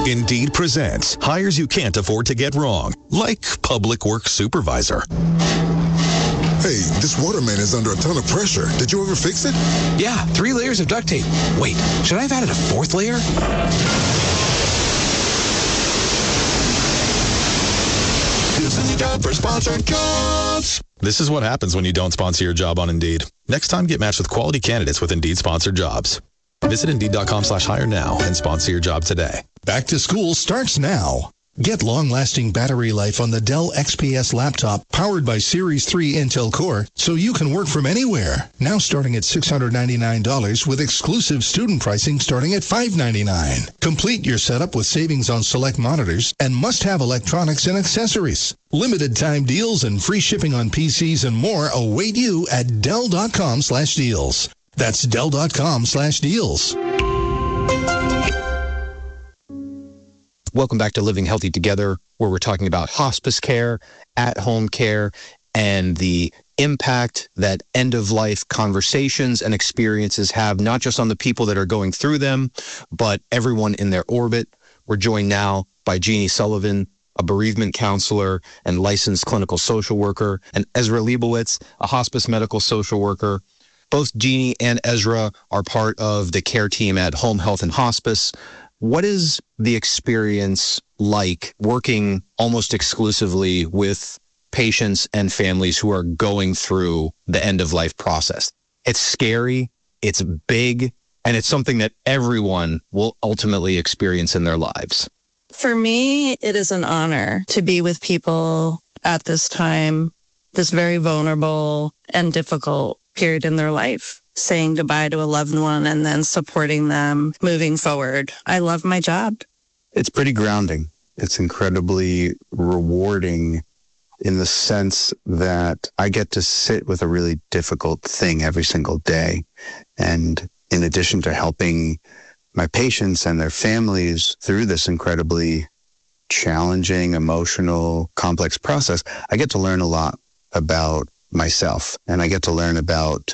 Indeed presents hires you can't afford to get wrong, like public works supervisor. Hey, this waterman is under a ton of pressure. Did you ever fix it? Yeah, 3 layers of duct tape. Wait, should I have added a 4th layer? This is a job for sponsored jobs. This is what happens when you don't sponsor your job on Indeed. Next time, get matched with quality candidates with Indeed sponsored jobs. Visit Indeed.com/hire now and sponsor your job today. Back to school starts now. Get long-lasting battery life on the Dell XPS laptop powered by Series 3 Intel Core so you can work from anywhere. Now starting at $699 with exclusive student pricing starting at $599. Complete your setup with savings on select monitors and must-have electronics and accessories. Limited time deals and free shipping on PCs and more await you at Dell.com/deals. That's Dell.com/deals. Welcome back to Living Healthy Together, where we're talking about hospice care, at-home care, and the impact that end-of-life conversations and experiences have, not just on the people that are going through them, but everyone in their orbit. We're joined now by Jeannie Sullivan, a bereavement counselor and licensed clinical social worker, and Ezra Leibowitz, a hospice medical social worker. Both Jeannie and Ezra are part of the care team at Home Health and Hospice. What is the experience like working almost exclusively with patients and families who are going through the end-of-life process? It's scary, it's big, and it's something that everyone will ultimately experience in their lives. For me, it is an honor to be with people at this time, this very vulnerable and difficult period in their life, saying goodbye to a loved one and then supporting them moving forward. I love my job. It's pretty grounding. It's incredibly rewarding in the sense that I get to sit with a really difficult thing every single day. And in addition to helping my patients and their families through this incredibly challenging, emotional, complex process, I get to learn a lot about myself, and I get to learn about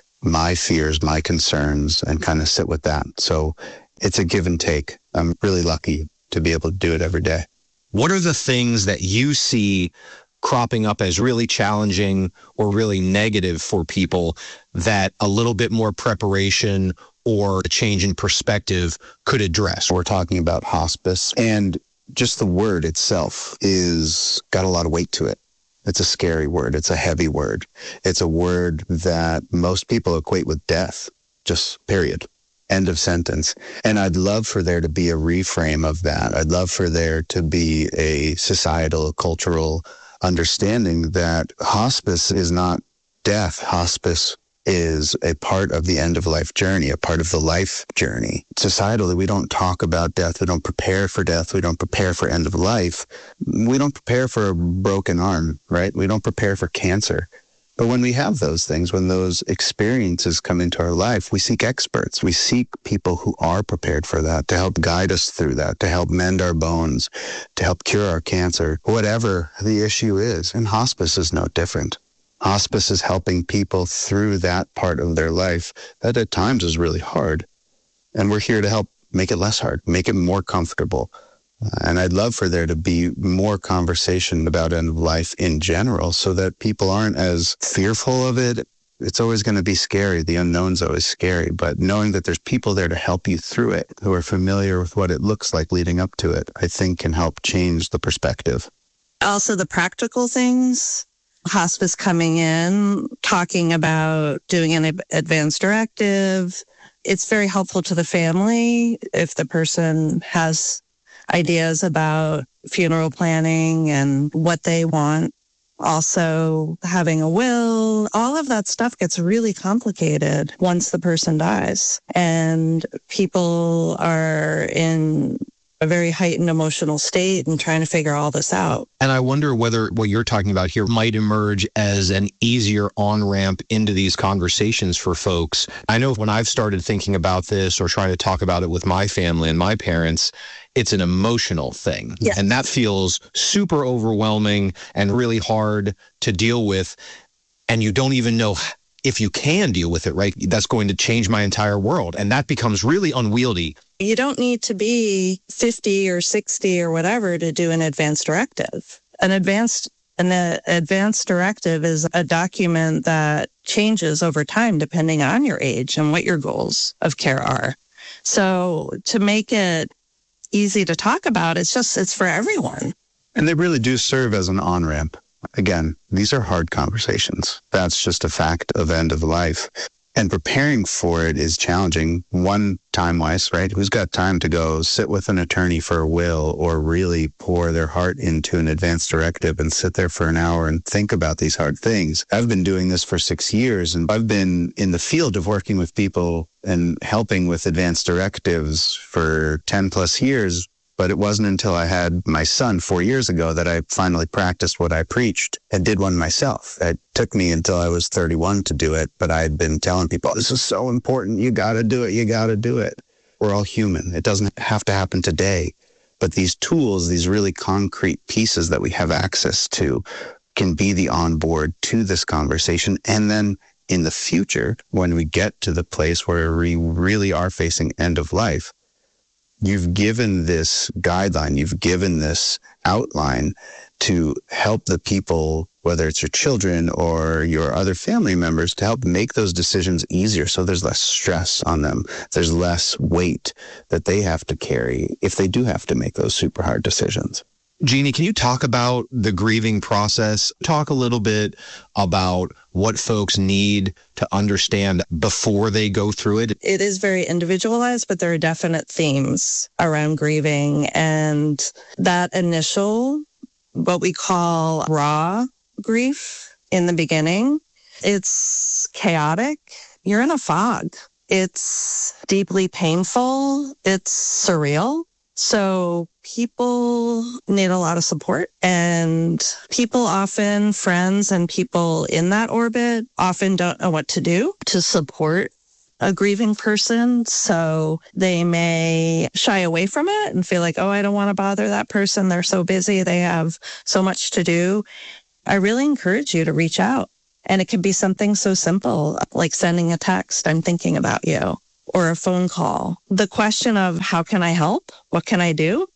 my fears, my concerns, and kind of sit with that. So it's a give and take. I'm really lucky to be able to do it every day. What are the things that you see cropping up as really challenging or really negative for people that a little bit more preparation or a change in perspective could address? We're talking about hospice, and just the word itself is got a lot of weight to it. It's a scary word. It's a heavy word. It's a word that most people equate with death, just period. End of sentence. And I'd love for there to be a reframe of that. I'd love for there to be a societal, cultural understanding that hospice is not death. Hospice is a part of the end-of-life journey, a part of the life journey. Societally, we don't talk about death. We don't prepare for death. We don't prepare for end of life. We don't prepare for a broken arm, right? We don't prepare for cancer. But when we have those things, when those experiences come into our life, we seek experts. We seek people who are prepared for that, to help guide us through that, to help mend our bones, to help cure our cancer, whatever the issue is. And hospice is no different. Hospice is helping people through that part of their life that at times is really hard. And we're here to help make it less hard, make it more comfortable. And I'd love for there to be more conversation about end of life in general so that people aren't as fearful of it. It's always going to be scary. The unknown's always scary. But knowing that there's people there to help you through it, who are familiar with what it looks like leading up to it, I think can help change the perspective. Also, the practical things. Hospice coming in, talking about doing an advance directive. It's very helpful to the family if the person has ideas about funeral planning and what they want. Also, having a will, all of that stuff gets really complicated once the person dies. And people are in a very heightened emotional state and trying to figure all this out. And I wonder whether what you're talking about here might emerge as an easier on-ramp into these conversations for folks. I know when I've started thinking about this or trying to talk about it with my family and my parents, it's an emotional thing. Yes. And that feels super overwhelming and really hard to deal with. And you don't even know if you can deal with it, right? That's going to change my entire world. And that becomes really unwieldy You don't need to be 50 or 60 or whatever to do an advance directive. An advanced directive is a document that changes over time depending on your age and what your goals of care are. So to make it easy to talk about, it's for everyone. And they really do serve as an on-ramp. Again, these are hard conversations. That's just a fact of end of life. And preparing for it is challenging. One, time-wise, right? Who's got time to go sit with an attorney for a will or really pour their heart into an advance directive and sit there for an hour and think about these hard things? I've been doing this for 6 years, and I've been in the field of working with people and helping with advance directives for 10 plus years. But it wasn't until I had my son 4 years ago that I finally practiced what I preached and did one myself. It took me until I was 31 to do it, but I had been telling people, this is so important. You got to do it. You got to do it. We're all human. It doesn't have to happen today. But these tools, these really concrete pieces that we have access to can be the onboard to this conversation. And then in the future, when we get to the place where we really are facing end of life, you've given this guideline, you've given this outline to help the people, whether it's your children or your other family members, to help make those decisions easier so there's less stress on them. There's less weight that they have to carry if they do have to make those super hard decisions. Jeannie, can you talk about the grieving process? Talk a little bit about what folks need to understand before they go through it. It is very individualized, but there are definite themes around grieving. And that initial, what we call raw grief in the beginning, it's chaotic. You're in a fog. It's deeply painful. It's surreal. So people need a lot of support, and people often, friends and people in that orbit often don't know what to do to support a grieving person. So they may shy away from it and feel like, oh, I don't want to bother that person. They're so busy. They have so much to do. I really encourage you to reach out. And it can be something so simple like sending a text, I'm thinking about you, or a phone call. The question of how can I help? What can I do?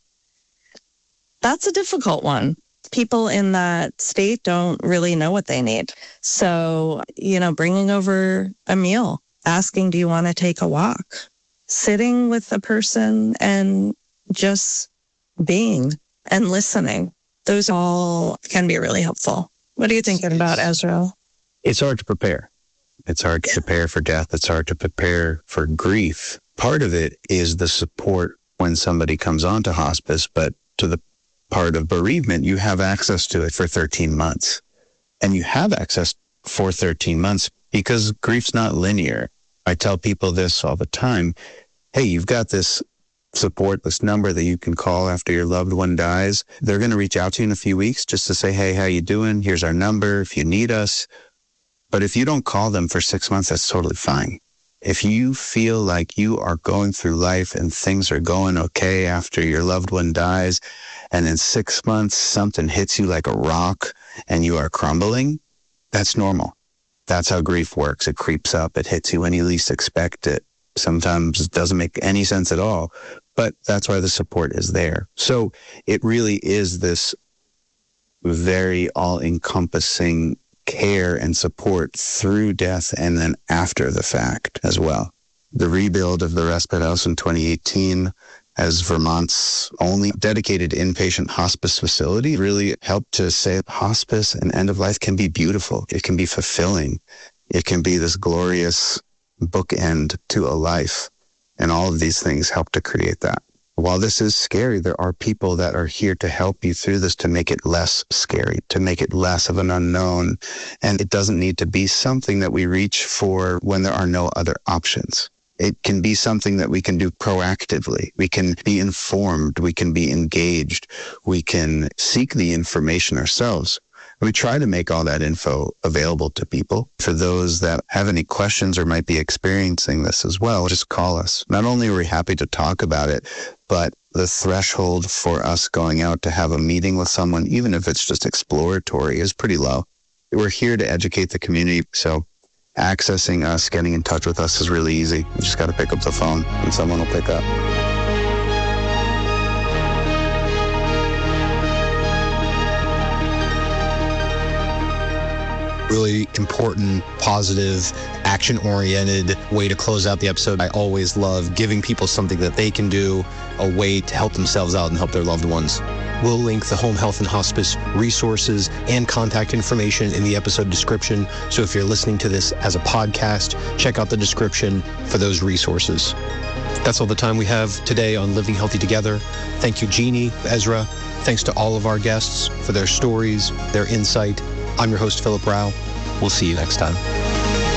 That's a difficult one. People in that state don't really know what they need. So, bringing over a meal, asking, do you want to take a walk? Sitting with a person and just being and listening. Those all can be really helpful. What are you thinking about, Ezra? It's hard to prepare. It's hard to prepare for death. It's hard to prepare for grief. Part of it is the support when somebody comes onto hospice, but to the part of bereavement, you have access to it for 13 months. And you have access for 13 months because grief's not linear. I tell people this all the time. Hey, you've got this support, this number that you can call after your loved one dies. They're going to reach out to you in a few weeks just to say, hey, how you doing? Here's our number if you need us. But if you don't call them for 6 months, that's totally fine. If you feel like you are going through life and things are going okay after your loved one dies, and in 6 months something hits you like a rock and you are crumbling, that's normal. That's how grief works. It creeps up. It hits you when you least expect it. Sometimes it doesn't make any sense at all, but that's why the support is there. So it really is this very all-encompassing care and support through death and then after the fact as well. The rebuild of the Respite House in 2018 as Vermont's only dedicated inpatient hospice facility really helped to say hospice and end of life can be beautiful. It can be fulfilling. It can be this glorious bookend to a life. And all of these things help to create that. While this is scary, there are people that are here to help you through this, to make it less scary, to make it less of an unknown. And it doesn't need to be something that we reach for when there are no other options. It can be something that we can do proactively. We can be informed. We can be engaged. We can seek the information ourselves. We try to make all that info available to people. For those that have any questions or might be experiencing this as well, just call us. Not only are we happy to talk about it, but the threshold for us going out to have a meeting with someone, even if it's just exploratory, is pretty low. We're here to educate the community, so accessing us, getting in touch with us is really easy. You just got to pick up the phone and someone will pick up. important, positive, action-oriented way to close out the episode. I always love giving people something that they can do, a way to help themselves out and help their loved ones. We'll link the Home Health and Hospice resources and contact information in the episode description. So if you're listening to this as a podcast, check out the description for those resources. That's all the time we have today on Living Healthy Together. Thank you, Jeannie, Ezra. Thanks to all of our guests for their stories, their insight. I'm your host, Philip Rao. We'll see you next time.